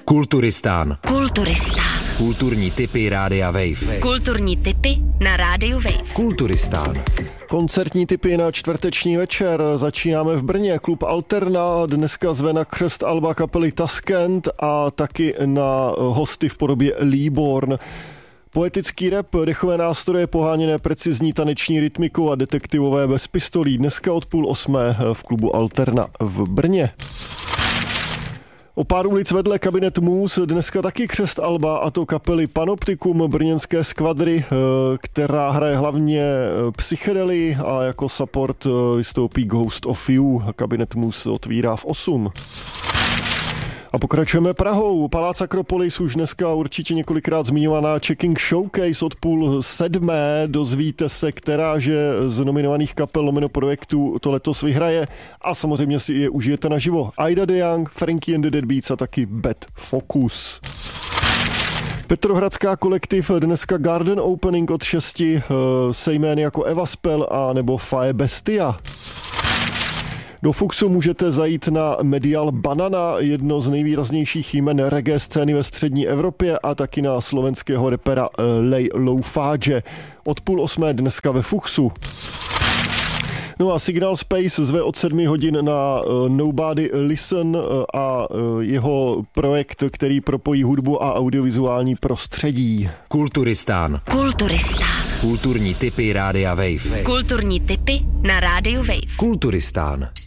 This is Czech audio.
Kulturistán. Kulturistán. Kulturní tipy Rádia Wave. Kulturní tipy na Rádiu Wave. Kulturistán. Koncertní tipy na čtvrteční večer. Začínáme v Brně. Klub Alterna dneska zve na křest alba kapely Taskent a taky na hosty v podobě Leeborn. Poetický rap, dechové nástroje poháněné precizní taneční rytmikou a detektivové bez pistolí. Dneska od 7:30 v klubu Alterna v Brně. O pár ulic vedle Kabinet Můz dneska taky křest alba, a to kapely Panoptikum brněnské skvadry, která hraje hlavně psychedelii a jako support vystoupí Ghost of You. Kabinet Můz otvírá v 8. A pokračujeme Prahou. Palác Akropolis už dneska určitě několikrát zmiňovaná Checking Showcase od 6:30. Dozvíte se, která že z nominovaných kapel lomeno projektů to letos vyhraje a samozřejmě si je užijete naživo. Ida de Young, Frankie and the Dead Beats a taky Bad Focus. Petrohradská kolektiv dneska Garden Opening od 6, se jmény jako Eva Spell a nebo Fae Bestia. Do Fuxu můžete zajít na Medial Banana, jedno z nejvýraznějších jmen reggae scény ve střední Evropě, a taky na slovenského rapera Lej Loufage. Od 7:30 dneska ve Fuxu. No a Signal Space zve od 7 hodin na Nobody Listen a jeho projekt, který propojí hudbu a audiovizuální prostředí. Kulturistán. Kulturistán. Kulturní tipy Rádia Wave. Kulturní tipy na Rádiu Wave. Kulturistán.